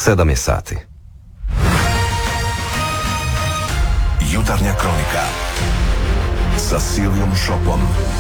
7 je sati. Jutarnja kronika sa Silijom Šopom.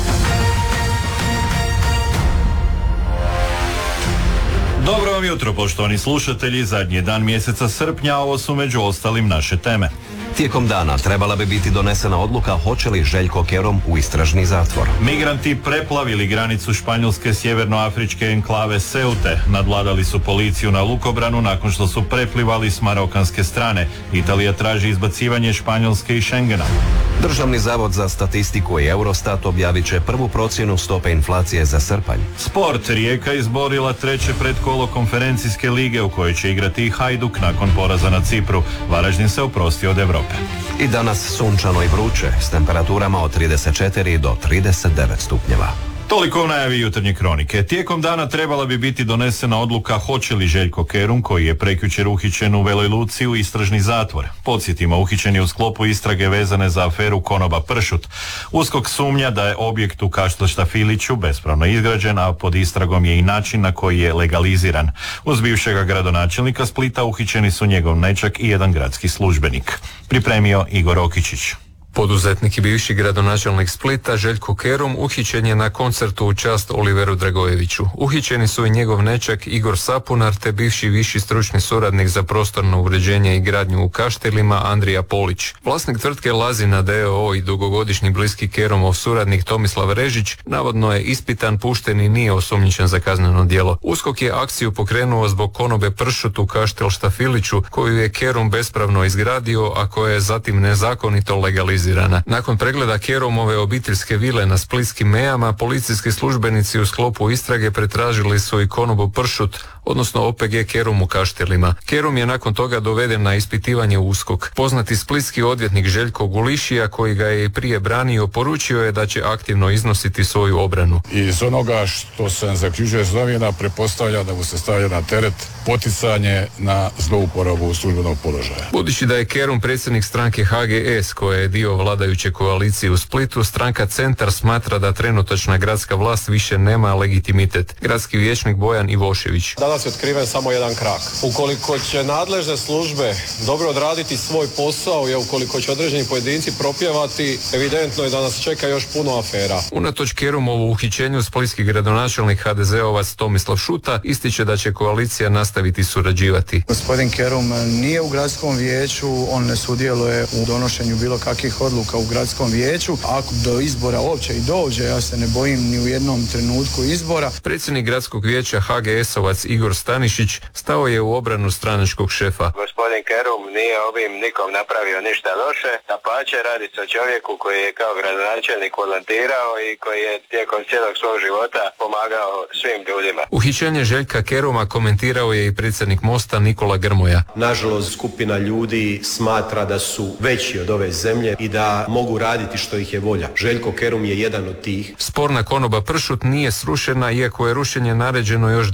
Dobro vam jutro, poštovani slušatelji. Zadnji dan mjeseca srpnja, ovo su među ostalim naše teme. Tijekom dana trebala bi biti donesena odluka hoće li Željko Kerum u istražni zatvor. Migranti preplavili granicu španjolske sjevernoafričke enklave Seute. Nadvladali su policiju na lukobranu nakon što su preplivali s marokanske strane. Italija traži izbacivanje Španjolske iz Schengena. Državni zavod za statistiku i Eurostat objavit će prvu procjenu stope inflacije za srpanj. Sport. Rijeka izborila treće predkolo konferencijske lige u kojoj će igrati i Hajduk nakon poraza na Cipru. Varaždin se oprosti od Europe. I danas sunčano i vruće s temperaturama od 34 do 39 stupnjeva. Toliko u najavi jutarnje kronike. Tijekom dana trebala bi biti donesena odluka hoće li Željko Kerum, koji je prekjučer uhićen u Veloj Luci, u istražni zatvor. Podsjetimo, uhićen je u sklopu istrage vezane za aferu Konoba Pršut. USKOK sumnja da je objekt u Kaštel Štafiliću bespravno izgrađen, a pod istragom je i način na koji je legaliziran. Uz bivšega gradonačelnika Splita uhićeni su njegov nećak i jedan gradski službenik. Pripremio Igor Okičić. Poduzetnik i bivši gradonačelnik Splita Željko Kerum uhićen je na koncertu u čast Oliveru Dragojeviću. Uhićeni su i njegov nećak Igor Sapunar te bivši viši stručni suradnik za prostorno uređenje i gradnju u Kaštelima Andrija Polić. Vlasnik tvrtke Lazina d.o.o. i dugogodišnji bliski Kerumov suradnik Tomislav Režić navodno je ispitan, pušten i nije osumnjičen za kazneno djelo. USKOK je akciju pokrenuo zbog konobe Pršut u Kaštel Štafiliću koju je Kerum bespravno izgradio, a koja je zatim nezakonito legalizirana. Nakon pregleda Kerumove obiteljske vile na splitskim mejama, policijski službenici u sklopu istrage pretražili su i konobu Pršut, odnosno OPG Kerum u Kaštelima. Kerum je nakon toga doveden na ispitivanje u USKOK. Poznati splitski odvjetnik Željko Gulišija, koji ga je i prije branio, poručio je da će aktivno iznositi svoju obranu. Iz onoga što sam zaključio iz novina, pretpostavlja da mu se stavlja na teret poticanje na zlouporabu službenog položaja. Budući da je Kerum predsjednik stranke HGS, koja je dio vladajuće koalicije u Splitu, stranka Centar smatra da trenutačna gradska vlast više nema legitimitet. Gradski vijećnik Bojan Ivošević. Danas je otkriven samo jedan krak. Ukoliko će nadležne službe dobro odraditi svoj posao i ukoliko će određeni pojedinci propjevati, evidentno je da nas čeka još puno afera. Unatoč Kerumovu uhićenju, splitski gradonačelnik HDZ-ovac Tomislav Šuta ističe da će koalicija nastaviti surađivati. Gospodin Kerum nije u gradskom vijeću, on ne sudjeluje u donošenju bilo kakvih odluka u gradskom vijeću. Ako do izbora uopće i dođe, ja se ne bojim ni u jednom trenutku izbora. Predsjednik gradskog vijeća HGS-ovac Igor Stanišić stao je u obranu stranačkog šefa. Gospodin Kerum nije ovim nikom napravio ništa loše, dapače, radi se o čovjeku koji je kao gradonačelnik volontirao i koji je tijekom cijelog svog života pomagao svim ljudima. Uhićenje Željka Keruma komentirao je i predsjednik Mosta Nikola Grmoja. Nažalost, skupina ljudi smatra da su veći od ove zemlje i da mogu raditi što ih je volja. Željko Kerum je jedan od tih. Sporna konoba Pršut nije srušena, iako je rušenje naređeno još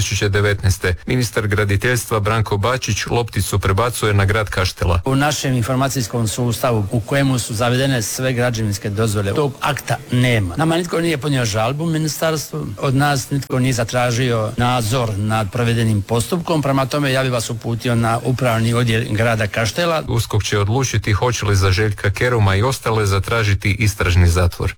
2019. Ministar graditeljstva Branko Bačić lopticu prebacuje na grad Kaštela. U našem informacijskom sustavu u kojemu su zavedene sve građevinske dozvole, tog akta nema. Nama nitko nije podnio žalbu ministarstvu, od nas nitko nije zatražio nadzor nad provedenim postupkom, prema tome ja bih vas uputio na upravni odjel grada Kaštela. USKOK će odlučiti hoće li za Željka Keruma i ostale zatražiti istražni zatvor.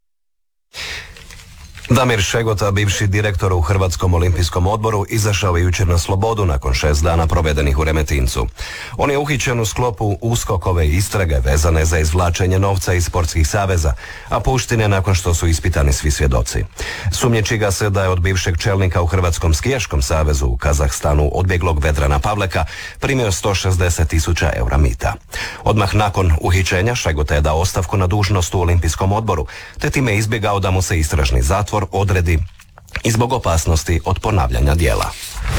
Damir Šegota, bivši direktor u Hrvatskom olimpijskom odboru, izašao je jučer na slobodu nakon 6 dana provedenih u Remetincu. On je uhićen u sklopu USKOK-ove istrage vezane za izvlačenje novca iz sportskih saveza, a pušten je nakon što su ispitani svi svjedoci. Sumnjiči ga se da je od bivšeg čelnika u Hrvatskom skijaškom savezu u Kazahstanu, odbjeglog Vedrana Pavleka, primio 160.000 eura mita. Odmah nakon uhićenja Šegota je dao ostavku na dužnost u Olimpijskom odboru, te time izbjegao da mu se istražni zatvor odredi i zbog opasnosti od ponavljanja djela.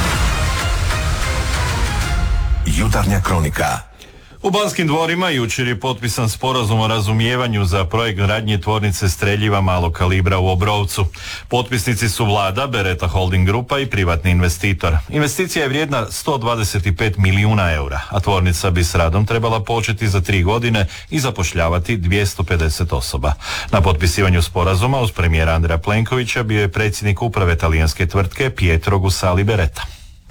Jutarnja kronika. U Banskim dvorima jučer je potpisan sporazum o razumijevanju za projekt gradnje tvornice streljiva malog kalibra u Obrovcu. Potpisnici su vlada, Beretta Holding grupa i privatni investitor. Investicija je vrijedna 125 milijuna eura, a tvornica bi s radom trebala početi za 3 godine i zapošljavati 250 osoba. Na potpisivanju sporazuma uz premijera Andreja Plenkovića bio je predsjednik uprave talijanske tvrtke Pietro Gusali Beretta.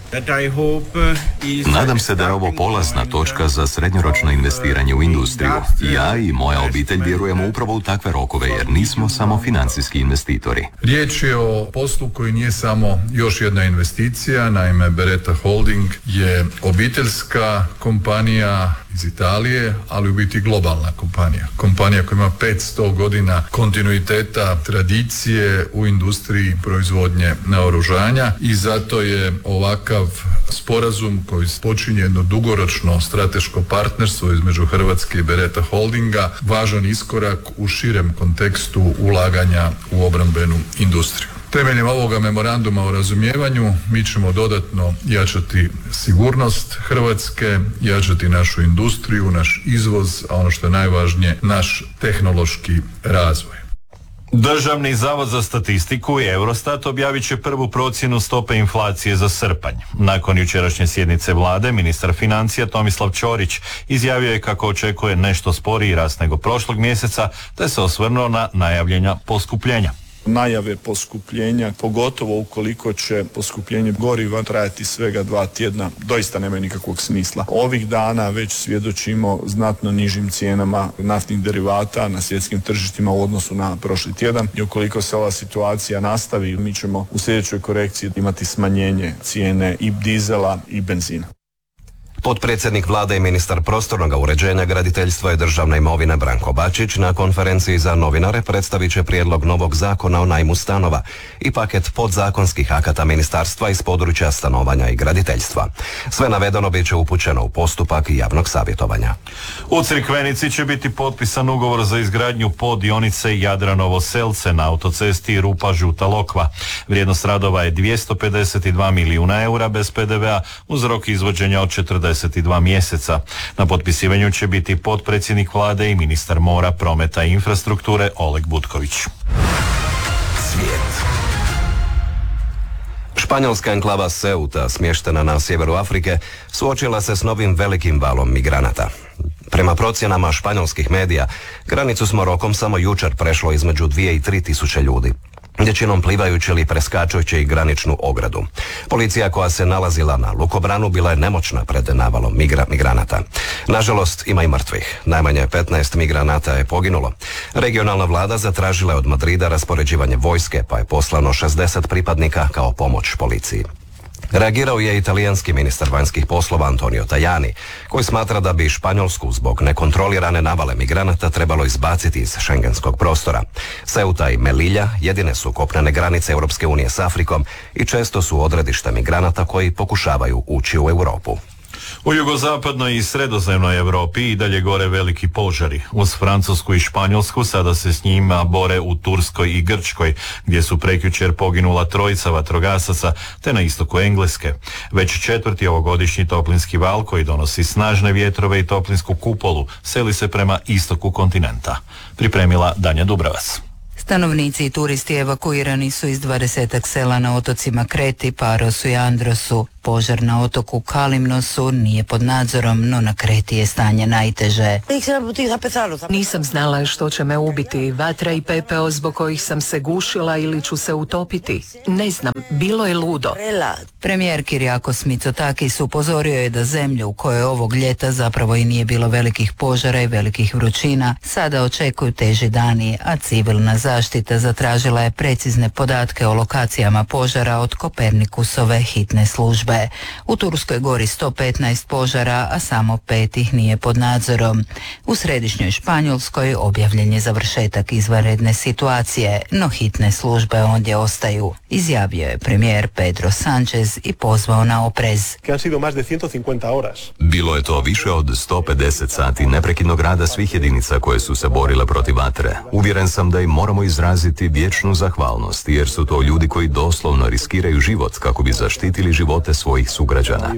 Nadam se da je ovo polazna točka za srednjoročno investiranje u industriju. Ja i moja obitelj vjerujemo upravo u takve rokove jer nismo samo financijski investitori. Riječ je o poslu koji nije samo još jedna investicija, naime Beretta Holding je obiteljska kompanija iz Italije, ali u biti globalna kompanija. Kompanija koja ima 500 godina kontinuiteta, tradicije u industriji proizvodnje naoružanja i zato je ovakav sporazum koji počinje jedno dugoročno strateško partnerstvo između Hrvatske i Beretta Holdinga važan iskorak u širem kontekstu ulaganja u obrambenu industriju. Temeljem ovoga memoranduma o razumijevanju mi ćemo dodatno jačati sigurnost Hrvatske, jačati našu industriju, naš izvoz, a ono što je najvažnije, naš tehnološki razvoj. Državni zavod za statistiku i Eurostat objavit će prvu procjenu stope inflacije za srpanj. Nakon jučerašnje sjednice vlade, ministar financija Tomislav Ćorić izjavio je kako očekuje nešto sporiji rast nego prošlog mjeseca, te se osvrnuo na najavljenja poskupljenja. Najave poskupljenja, pogotovo ukoliko će poskupljenje goriva trajati svega 2 tjedna, doista nemaju nikakvog smisla. Ovih dana već svjedočimo znatno nižim cijenama naftnih derivata na svjetskim tržištima u odnosu na prošli tjedan i ukoliko se ova situacija nastavi, mi ćemo u sljedećoj korekciji imati smanjenje cijene i dizela i benzina. Potpredsjednik vlade i ministar prostornog uređenja, graditeljstva i državne imovine Branko Bačić na konferenciji za novinare predstavit će prijedlog novog zakona o najmu stanova i paket podzakonskih akata ministarstva iz područja stanovanja i graditeljstva. Sve navedeno bit će upućeno u postupak javnog savjetovanja. U Crikvenici će biti potpisan ugovor za izgradnju poddionice Jadranovo-Selce na autocesti Rupa-Žuta Lokva. Vrijednost radova je 252 milijuna eura bez PDV-a uz rok izvođenja od 42 mjeseca. Na potpisivanju će biti potpredsjednik vlade i ministar mora, prometa i infrastrukture Oleg Butković. Svijet. Španjolska enklava Ceuta, smještena na sjeveru Afrike, suočila se s novim velikim valom migranata. Prema procjenama španjolskih medija, granicu s Marokom samo jučer prešlo između 2 i 3 tisuće ljudi, većinom plivajući ili preskačujući graničnu ogradu. Policija koja se nalazila na lukobranu bila je nemoćna pred navalom migranata. Nažalost, ima i mrtvih. Najmanje 15 migranata je poginulo. Regionalna vlada zatražila je od Madrida raspoređivanje vojske, pa je poslano 60 pripadnika kao pomoć policiji. Reagirao je italijanski ministar vanjskih poslova Antonio Tajani, koji smatra da bi Španjolsku zbog nekontrolirane navale migranata trebalo izbaciti iz šengenskog prostora. Ceuta i Melilla jedine su kopnene granice Europske unije s Afrikom i često su odredišta migranata koji pokušavaju ući u Europu. U jugozapadnoj i sredozemnoj Europi i dalje gore veliki požari. Uz Francusku i Španjolsku sada se s njima bore u Turskoj i Grčkoj, gdje su prekjučer poginula 3 vatrogasaca, te na istoku Engleske. Već 4. ovogodišnji toplinski val koji donosi snažne vjetrove i toplinsku kupolu seli se prema istoku kontinenta. Pripremila Danja Dubravac. Stanovnici i turisti evakuirani su iz 20 sela na otocima Kreti, Parosu i Androsu. Požar na otoku Kalimnosu nije pod nadzorom, no na Kreti je stanje najteže. Nisam znala što će me ubiti, vatra i pepeo zbog kojih sam se gušila ili ću se utopiti. Ne znam, bilo je ludo. Premijer Kyriakos Mitsotakis upozorio je da zemlje u kojoj ovog ljeta zapravo i nije bilo velikih požara i velikih vrućina, sada očekuju teži dani, a civilna zaštita zatražila je precizne podatke o lokacijama požara od Kopernikusove hitne službe. U Turskoj gori 115 požara, a samo 5 ih nije pod nadzorom. U središnjoj Španjolskoj objavljen je završetak izvanredne situacije, no hitne službe ondje ostaju, izjavio je premijer Pedro Sánchez i pozvao na oprez. Bilo je to više od 150 sati neprekidnog rada svih jedinica koje su se borile protiv vatre. Uvjeren sam da im moramo izraziti vječnu zahvalnost, jer su to ljudi koji doslovno riskiraju život kako bi zaštitili živote svojih sugrađana.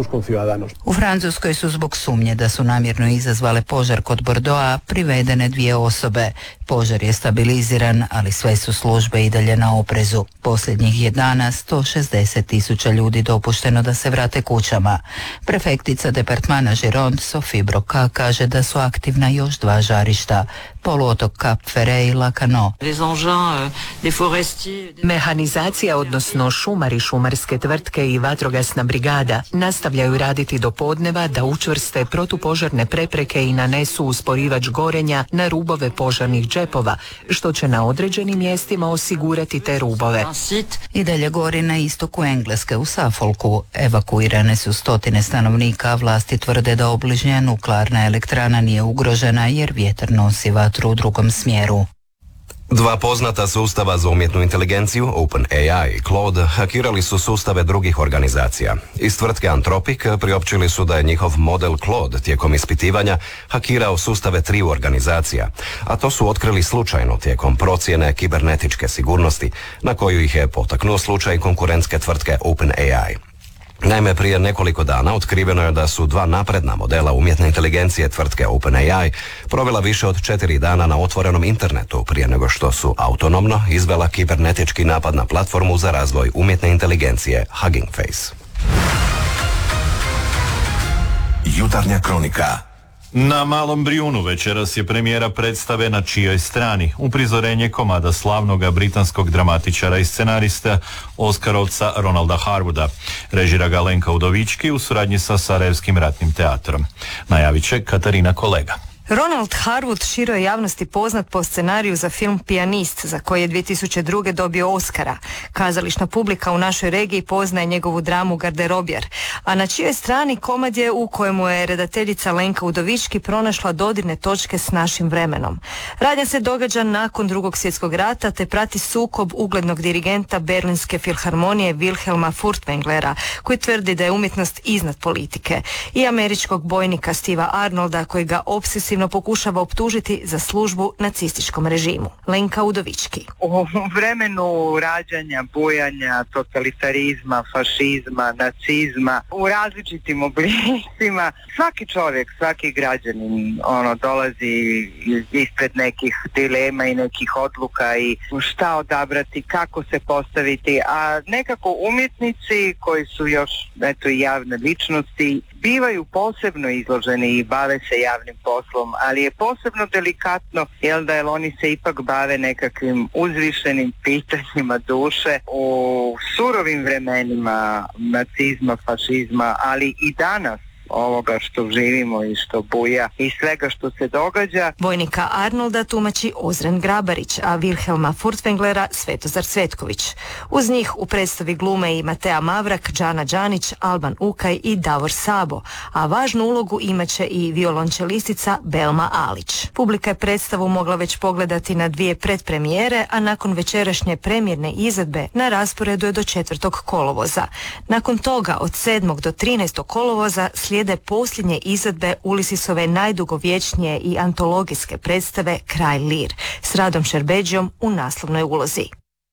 U Francuskoj su zbog sumnje da su namjerno izazvale požar kod Bordeauxa privedene 2 osobe. Požar je stabiliziran, ali sve su službe i dalje na oprezu. Posljednjih je dana 160.000 ljudi dopušteno da se vrate kućama. Prefektica departmana Gironde Sophie Broca kaže da su aktivna još 2 žarišta, poluotok Cap Ferret i Lacanau. Mehanizacija, odnosno šumari, šumarske tvrtke i vatrogasne vatrogasna brigada nastavljaju raditi do podneva da učvrste protupožarne prepreke i nanesu usporivač gorenja na rubove požarnih džepova, što će na određenim mjestima osigurati te rubove. I dalje gori na istoku Engleske u Suffolku. Evakuirane su stotine stanovnika, vlasti tvrde da obližnja nuklearna elektrana nije ugrožena jer vjetar nosi vatru u drugom smjeru. Dva poznata sustava za umjetnu inteligenciju, OpenAI i Claude, hakirali su sustave drugih organizacija. Iz tvrtke Anthropic priopćili su da je njihov model Claude tijekom ispitivanja hakirao sustave triju organizacija, a to su otkrili slučajno tijekom procjene kibernetičke sigurnosti, na koju ih je potaknuo slučaj konkurentske tvrtke OpenAI. Naime, prije nekoliko dana otkriveno je da su dva napredna modela umjetne inteligencije tvrtke OpenAI provela više od 4 dana na otvorenom internetu prije nego što su autonomno izvela kibernetički napad na platformu za razvoj umjetne inteligencije Hugging Face. Jutarnja kronika. Na Malom Brijunu večeras je premijera predstave Na čijoj strani, uprizorenje komada slavnoga britanskog dramatičara i scenarista Oskarovca Ronalda Harwooda. Režira ga Lenka Udovički u suradnji sa Sarajevskim ratnim teatrom. Najavit će Katarina Kolega. Ronald Harwood široj je javnosti poznat po scenariju za film Pijanist, za koji je 2002. dobio Oscara. Kazališna publika u našoj regiji poznaje njegovu dramu Garderobjer, a Na čijoj strani komad je u kojemu je redateljica Lenka Udovički pronašla dodirne točke s našim vremenom. Radnja se događa nakon Drugog svjetskog rata te prati sukob uglednog dirigenta Berlinske filharmonije Wilhelma Furtwänglera, koji tvrdi da je umjetnost iznad politike, i američkog bojnika Steva Arnolda, koji ga obsesivno pokušava optužiti za službu nacističkom režimu. Lenka Udovički. U vremenu rađanja, bujanja, totalitarizma, fašizma, nacizma, u različitim oblicima, svaki čovjek, svaki građanin dolazi ispred nekih dilema i nekih odluka i šta odabrati, kako se postaviti, a nekako umjetnici koji su još javne ličnosti bivaju posebno izloženi i bave se javnim poslom, ali je posebno delikatno jer oni se ipak bave nekakvim uzvišenim pitanjima duše u surovim vremenima nacizma, fašizma, ali i danas ovoga što živimo i što buja i svega što se događa. Bojnika Arnolda tumači Ozren Grabarić, a Wilhelma Furtwänglera Svetozar Cvetković. Uz njih u predstavi glume i Matea Mavrak, Džana Đanić, Alban Ukaj i Davor Sabo, a važnu ulogu imaće i violončelistica Belma Alić. Publika je predstavu mogla već pogledati na 2 predpremijere, a nakon večerašnje premijerne izvedbe na rasporedu je do 4. kolovoza. Nakon toga od 7. do 13. kolovoza slijede posljednje izvedbe Ulisisove najdugovječnije i antologijske predstave Kralj Lir s Radom Šerbeđijom u naslovnoj ulozi.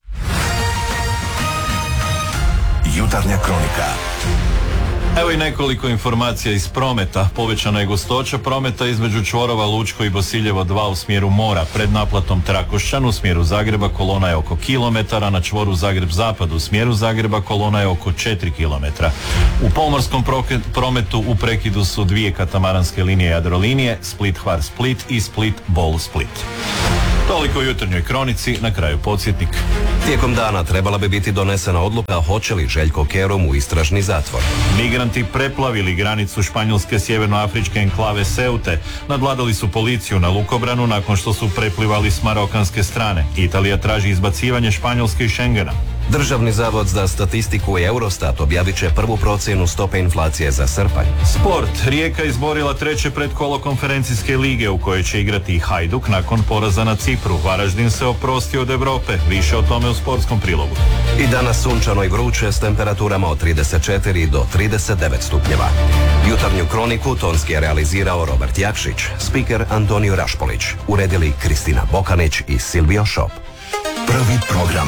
Jutarnja kronika. Evo i nekoliko informacija iz prometa. Povećana je gustoća prometa između čvorova Lučko i Bosiljevo 2 u smjeru mora. Pred naplatom Trakošćan u smjeru Zagreba kolona je oko kilometara, na čvoru Zagreb-Zapad u smjeru Zagreba kolona je oko 4 kilometra. U pomorskom prometu u prekidu su 2 katamaranske linije Jadrolinije, Split-Hvar-Split i Split-Bol-Split. Toliko u jutarnjoj kronici, na kraju podsjetnik. Tijekom dana trebala bi biti donesena odluka hoće li Željko Kerum u istražni zatvor. Migranti preplavili granicu španjolske sjevernoafričke enklave Seute. Nadvladali su policiju na lukobranu nakon što su preplivali s marokanske strane. Italija traži izbacivanje Španjolske iz Schengena. Državni zavod za statistiku i Eurostat objavit će prvu procjenu stope inflacije za srpanj. Sport. Rijeka izborila 3. predkolo konferencijske lige u kojoj će igrati Hajduk nakon poraza na Cipru. Varaždin se oprostio od Europe. Više o tome u sportskom prilogu. I danas sunčano i vruće s temperaturama od 34 do 39 stupnjeva. Jutarnju kroniku tonski je realizirao Robert Jakšić, spiker Antonio Rašpolić, uredili Kristina Bokanić i Silvio Šop. Prvi program.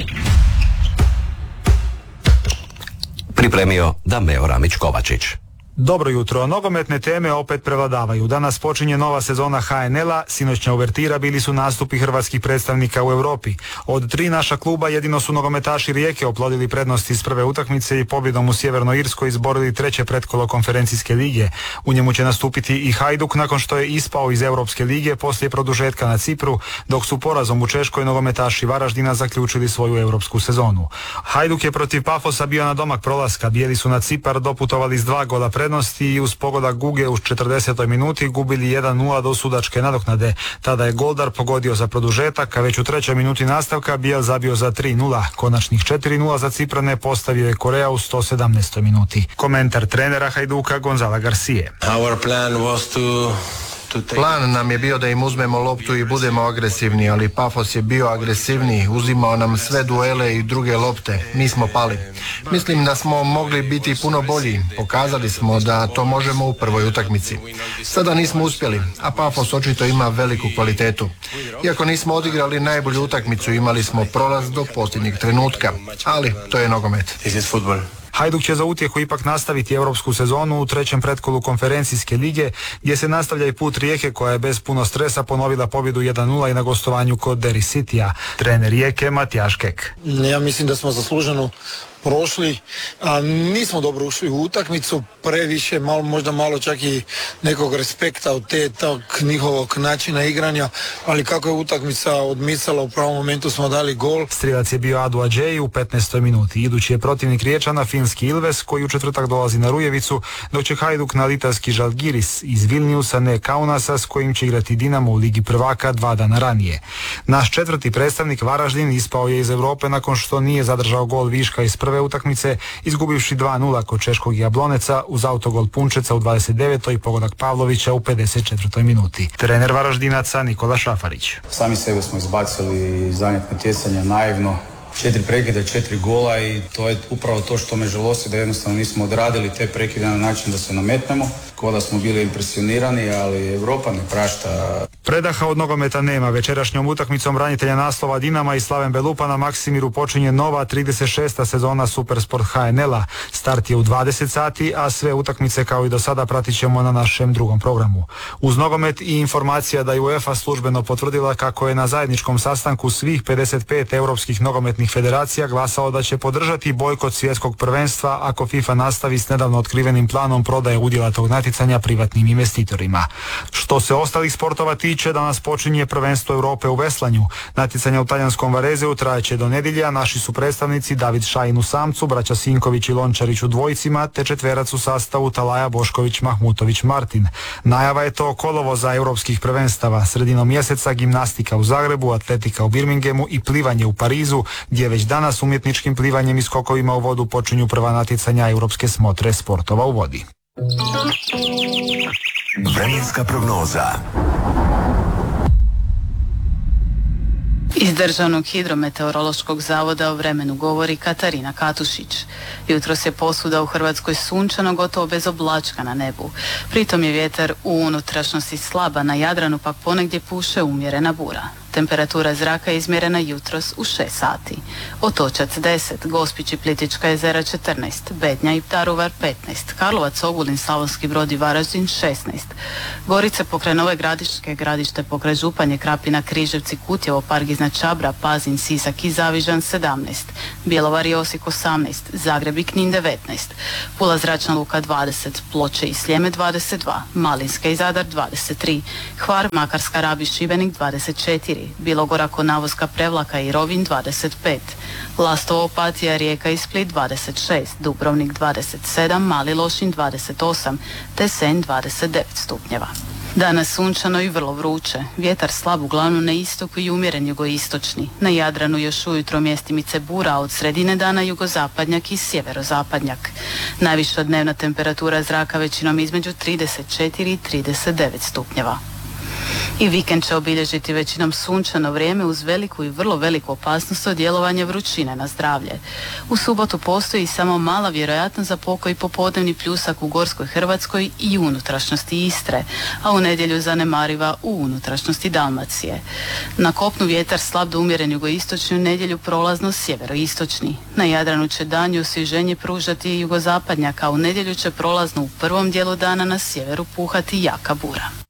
Pripremio Dameo Ramić-Kovačić. Dobro jutro, nogometne teme opet prevladavaju. Danas počinje nova sezona HNL-a, sinoćnja uvertira bili su nastupi hrvatskih predstavnika u Europi. Od 3 naša kluba jedino su nogometaši Rijeke oplodili prednost iz prve utakmice i pobjedom u Sjevernoj Irskoj izborili 3. pretkolo konferencijske lige. U njemu će nastupiti i Hajduk nakon što je ispao iz Europske lige poslije produžetka na Cipru, dok su porazom u Češkoj nogometaši Varaždina zaključili svoju europsku sezonu. Hajduk je protiv Pafosa bio na domak prolaska, bijeli su na Cipar doputovali s 2 gola prednosti i uz pogodak Guge u 40. minuti gubili 1-0 do sudačke nadoknade. Tada je Goldar pogodio za produžetak, a već u 3. minuti nastavka Bijel zabio za 3-0. Konačnih 4-0 za Ciprane postavio je Korea u 117. minuti. Komentar trenera Hajduka Gonzala Garcije. Plan nam je bio da im uzmemo loptu i budemo agresivni, ali Pafos je bio agresivniji, uzimao nam sve duele i druge lopte. Mi smo pali. Mislim da smo mogli biti puno bolji. Pokazali smo da to možemo u prvoj utakmici. Sada nismo uspjeli, a Pafos očito ima veliku kvalitetu. Iako nismo odigrali najbolju utakmicu, imali smo prolaz do posljednjeg trenutka. Ali to je nogomet. Hajduk će za utjehu ipak nastaviti europsku sezonu u 3. pretkolu konferencijske lige, gdje se nastavlja i put Rijeke koja je bez puno stresa ponovila pobjedu 1-0 i na gostovanju kod Derry Citya. Trener Rijeke Matijaš Kek. Ja mislim da smo zasluženo prošli, a nismo dobro ušli u utakmicu, previše, možda malo čak i nekog respekta od tog njihovog načina igranja, ali kako je utakmica odmicala, u pravom momentu smo dali gol. Strilac je bio Adu Adžeji u 15. minuti. Idući je protivnik Riječana finski Ilves koji u četvrtak dolazi na Rujevicu, dok će Hajduk na litavski Žalgiris iz Vilniusa, ne Kaunasa, s kojim će igrati Dinamo u Ligi prvaka 2 dana ranije. Naš 4. predstavnik Varaždin ispao je iz Europe nakon što nije zadržao gol viška iz prve utakmice, izgubivši 2-0 kod češkog Jabloneca uz autogol Punčeca u 29. i pogodak Pavlovića u 54. minuti. Trener Varaždinaca Nikola Šafarić. Sami sebe smo izbacili iz zadnjeg natjecanja naivno. 4 prekida, 4 gola i to je upravo to što me žalosti, da jednostavno nismo odradili te prekide na način da se nametnemo. Kao da smo bili impresionirani, ali Europa ne prašta. Predaha od nogometa nema. Večerašnjom utakmicom branitelja naslova Dinama i Slaven Belupa na Maksimiru počinje nova 36. sezona Supersport HNL-a. Start je u 20 sati, a sve utakmice kao i do sada pratit ćemo na našem drugom programu. Uz nogomet i informacija da je UEFA službeno potvrdila kako je na zajedničkom sastanku svih 55 europskih nogometnih federacija glasao da će podržati bojkot svjetskog prvenstva ako FIFA nastavi s nedavno otkrivenim planom prodaje udjela tog natjecanja privatnim investitorima. Što se ostalih sportova tiče, danas počinje prvenstvo Europe u veslanju. Natjecanja u talijanskom Varezeu trajeće do nedjelja. Naši su predstavnici David Šajin u samcu, braća Sinković i Lončarić u dvojicima, te četverac u sastavu Talaja, Bošković, Mahmutović, Martin. Najava je to kolovoza europskih prvenstava. Sredinom mjeseca gimnastika u Zagrebu, atletika u Birminghamu i plivanje u Parizu, gdje već danas umjetničkim plivanjem i skokovima u vodu počinju prva natjecanja europske smotre sportova u vodi. Vremenska prognoza. Iz Državnog hidrometeorološkog zavoda o vremenu govori Katarina Katušić. Jutros je posvuda u Hrvatskoj sunčano, gotovo bez oblačka na nebu. Pritom je vjetar u unutrašnjosti slaba, na Jadranu pak ponegdje puše umjerena bura. Temperatura zraka je izmjerena jutros u 6 sati. Otočac 10, Gospić i Plitvička jezera 14, Bednja i Daruvar 15, Karlovac, Ogulin, Slavonski Brod i Varaždin 16, Gorice pokraj Nove Gradiške, Gradište pokraj Županje, Krapina, Križevci, Kutjevo, Park iznad Čabra, Pazin, Sisak i Zavižan 17, Bjelovar i Osijek 18, Zagreb i Knin 19, Pula zračna luka 20, Ploče i Sljeme 22, Malinska i Zadar 23, Hvar, Makarska, Rab i Šibenik 24, Bilogora, Konavoska, Prevlaka i Rovinj 25, Lastovo, Opatija, Rijeka i Split 26, Dubrovnik 27, Mali Lošinj 28, te Senj 29 stupnjeva. Danas sunčano i vrlo vruće. Vjetar slab uglavnom na istoku i umjeren jugoistočni. Na Jadranu još ujutro mjestimice bura, a od sredine dana jugozapadnjak i sjeverozapadnjak. Najviša dnevna temperatura zraka većinom između 34 i 39 stupnjeva. I vikend će obilježiti većinom sunčano vrijeme uz veliku i vrlo veliku opasnost od djelovanja vrućine na zdravlje. U subotu postoji samo mala vjerojatnost za pokoji popodnevni pljusak u Gorskoj Hrvatskoj i unutrašnjosti Istre, a u nedjelju zanemariva u unutrašnjosti Dalmacije. Na kopnu vjetar slab do umjeren jugoistočni, u nedjelju prolazno sjeveroistočni. Na Jadranu će danju osvježenje pružati jugozapadnjak, a u nedjelju će prolazno u prvom dijelu dana na sjeveru puhati jaka bura.